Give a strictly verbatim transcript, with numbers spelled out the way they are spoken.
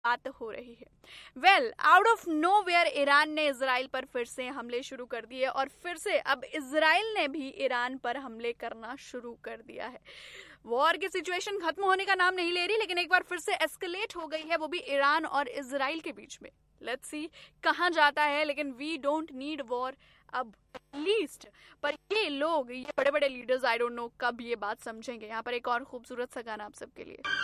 बात हो रही है। Well, out of nowhere Iran ने इजराइल पर फिर से हमले शुरू कर दिए और फिर से अब इजराइल ने भी ईरान पर हमले करना शुरू कर दिया है। वॉर की सिचुएशन खत्म होने का नाम नहीं ले रही, लेकिन एक बार फिर से एस्केलेट हो गई है, वो भी ईरान और इजराइल के बीच में। लेट्स सी कहाँ जाता है, लेकिन वी डोंट नीड वॉर अब लीस्ट। पर ये लोग, ये बड़े बड़े लीडर्स, आई डोंट नो कब ये बात समझेंगे। यहाँ पर एक और खूबसूरत सा गाना आप सबके लिए।